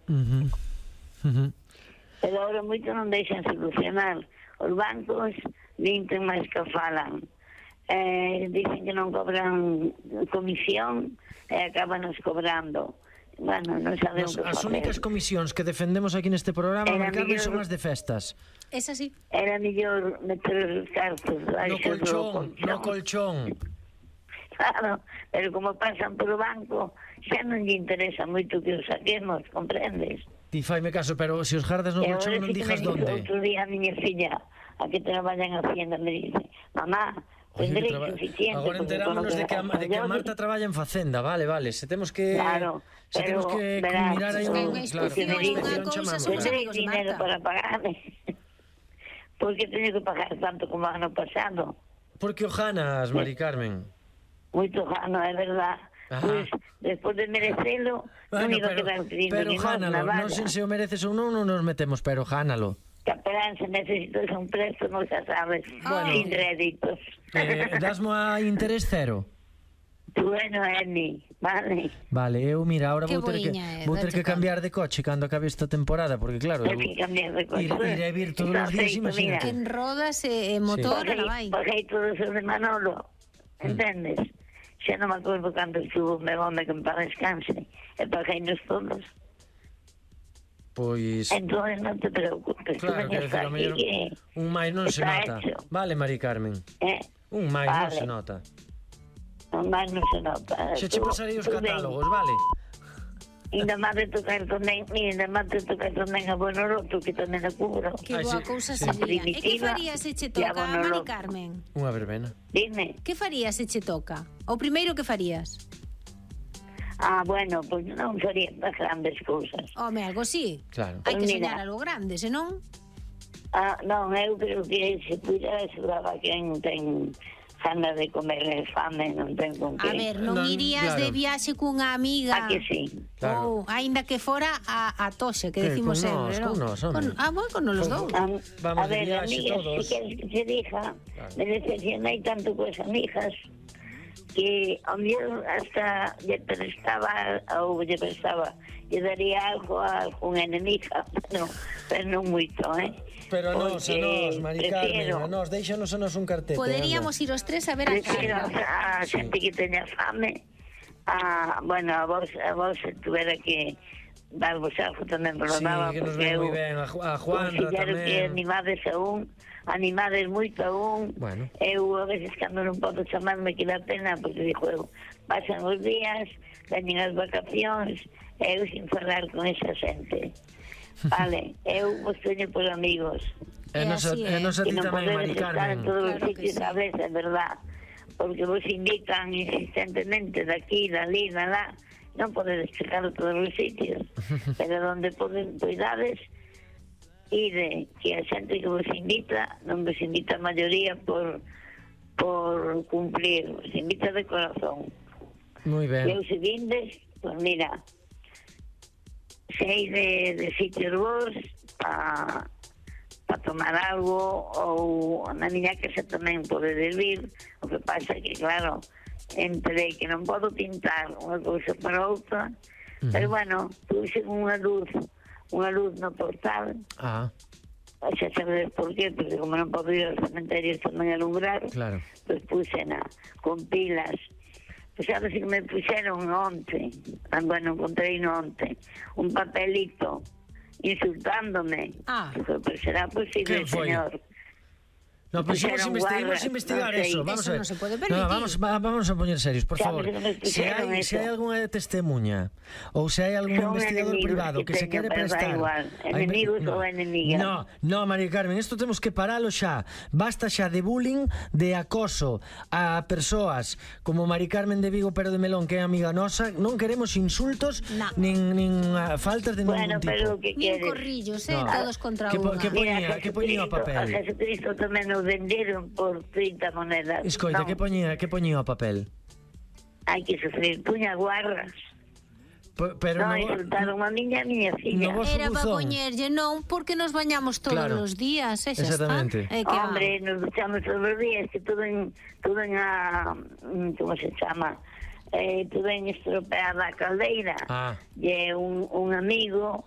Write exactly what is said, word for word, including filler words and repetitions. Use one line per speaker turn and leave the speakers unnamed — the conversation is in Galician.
Uh-huh. Uh-huh.
Pero agora moito non deixan solucionar. Os bancos minten máis que falan. Eh, dicen que non cobran comisión e acaban nos cobrando. Bueno, non sabemos que facer.
As únicas comisións que defendemos aquí neste programa, Maricarmen, son as de festas.
Es así.
Era mellor meter os cartos
no colchón, no colchón.
Claro, pero como pasan polo banco, xa non lle interesa moito que os saquemos, comprendes?
Ti faime caso, pero se os jardas no colchón non dixas donde.
Outro día a miña filla, a que traballa en Hacienda, me dice, mamá, ten derecho suficiente.
Agora enterámonos de que, a, de que a Marta traballa en Facenda, vale, vale, se temos que...
Claro,
se
pero,
temos que
verás,
mirar aí un... Claro,
unha
inspección
cousa
chamamos.
son os
Tendré
amigos de
dinero
Marta.
para pagarme. Porque teño que pagar tanto como ano pasado.
Porque o ganas, Mari Carmen.
Moito gano, é verdad. Pois, pues, despois de merecelo, non iba a quedar pedindo
pero
ni
gánalo,
nada.
non sei se o mereces ou non, non nos metemos, pero gánalo.
Capelán, se necesitas un préstamo, xa sabes,
Bueno.
sin réditos.
Eh, dasmo a interés cero.
Bueno, Emi, vale.
Vale, eu, mira, ahora
Que
vou ter que,
boiña é,
vou ter
dache
que cambiar de coche cando acabe esta temporada, porque claro,
Ten
eu
que cambiar de coche.
ir, iré vir todos
Está
os días,
feito,
imagínate.
En rodas e eh, motor,
Paguei,
ala vai.
paguei todos os de Manolo, entendes? Xa non me acordo cando estuvo me home que para descanse, e paguei nos todos.
Pois...
Entón non te preocupes,
Claro,
tú
quero
veñes
decir, a
aquí
mellor
que...
un máis non se
está
nota.
hecho.
Vale, Mari Carmen.
Eh?
Un máis non
Vale.
se nota.
Non máis non se nota.
Xa che
Tú-
pasarei os
tú ven.
catálogos, vale?
Ainda máis de tocar tamén, mira, ainda máis de tocar tamén a Bonoloto, que tamén a cubro.
Que
Ai,
boa
sí,
cousa
sí.
sería. E que
Primitiva,
farías se che
e a
toca,
Bonoloto.
Mari Carmen?
Unha verbena.
Dime.
Que farías se che toca? O primeiro que farías?
Ah, bueno, pois pues non faría das grandes cousas.
Home, algo sí.
Claro.
Hai que
Pues mira.
soñar algo grande, senón...
Ah, non, eu creo que se puidera axudaba a quen ten ganas de comer e fame, non ten con que.
A ver, non
Non,
irías
claro.
de viaxe cunha amiga...
A que sí.
Claro.
Ou, aínda que fora a, a toxe, que
Que,
decimos
con
sempre,
nós,
non?
con nós, home.
ah, bueno, con nos los dous.
A,
Vamos
a
de
ver,
viaxe
amigas,
todos.
si queres que te diga,
Claro.
me decepcionei tanto coas amigas que ao mellor hasta lle prestaba, ou lle prestaba, lle daría algo a algún enemiga, pero, pero non moito, eh?
Pero a nos, a
Porque
nos, Mari Carmen,
prefiero-
a nos, déixanos a nos un cartete.
Poderíamos ir os tres a ver a
Prefiero
Carla.
a xente que teña fame, a, bueno, a vos, a vos se tuvera que darvos algo tamén
anda.
lo
Sí,
daba,
que nos
porque
ven
eu
moi ben, a, Ju- a Juanra
considero que
tamén.
animades a un, animades moito a un.
Bueno.
Eu a veces cando non podo chamarme que dá pena, porque dixo eu, pasan os días, veñen as vacacións, e eu sin falar con esa xente. Vale, eu vos teño por amigos.
E nos a,
así
e
é.
nos a
Que
ti
non
tamén,
podedes
Mari
estar en
Carmen.
todos os
Claro que
sitios
sí.
a vez, é verdad. Porque vos invitan insistentemente de aquí, de ali, de lá. Non podedes chegar a todos os sitios. Pero onde poden cuidades, ide que a xente que vos invita, non vos invita a maioría por por cumplir, vos invita de corazón.
Moi
E
ben.
eu se vindes, pois mira, sei de, de sitios vos para pa tomar algo, ou na miña casa tamén podedes vir. O que pasa é que, claro, entre que non podo pintar unha cousa para outra,
Ujú.
pero bueno, puse unha luz, unha luz no portal,
Ah,
xa sabedes por qué, porque como non podo ir aos cementerios tamén a alumbrar,
claro.
pues puse na, con pilas. Pues sabes que me puxeron onte, ah, bueno, encontrei no onte, un papelito insultándome.
Ah.
Dijo, pues será posible,
Quen foi?
señor.
No, pues
Puxeron
imos investigar,
guardas,
imos investigar
non sei.
eso, vamos
Eso
a ver.
non se pode
No,
permitir.
vamos, va- vamos a poñer serios, por
Sabes
favor.
que non me
Se
puxeron
hai,
eso.
se hai algunha testemunha ou se hai algún
Son
investigador
enemigos
privado
que
que, se
teño,
quere
pero da
prestar
igual.
a inve-
Enemigos
no.
ou enemigas.
No, no, María Carmen, isto temos que paralo xa. Basta xa de bullying, de acoso a persoas como Mari Carmen de Vigo pero de Melón, que é amiga nosa. Non queremos insultos
No.
nin, nin ah, faltas de
Bueno,
ningún
pero
tipo.
que
Nin
queres?
corrillos, eh,
No.
todos contra
Que po-
unha.
que po-
Mira,
poñía- que poñía o
Jesucristo-
papel?
A Jesucristo tamén nos venderon por trinta monedas.
Escoita,
Non,
que poñía, que poñía o papel?
hai que sufrir, puña guarras.
P- pero
Non,
no,
insultaron a miña, a miña filla.
no vos-
Era para
buzón.
poñerlle, non, porque nos bañamos todos
Claro.
os días, e xa
Exactamente.
está. É que,
Hombre, nos duchamos todos os días, que todo en, todo en a, mm, como se chama, eh, todo en estropeada a caldeira.
Ah.
E un, un amigo